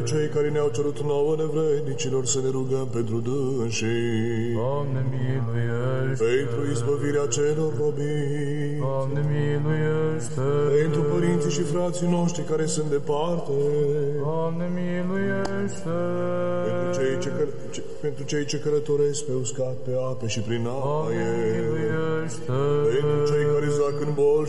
Cei care ne-au cerut nouă nevrednicilor să ne rugăm pentru dânsii. Doamne, miluiește! Pentru izbăvirea celor robii. Doamne, miluiește! Pentru părinții și frații noștri care sunt departe. Doamne, miluiește! Pentru cei ce călătoresc pe uscat, pe ape și prin aie. Doamne, miluiește! Pentru cei care zac în bol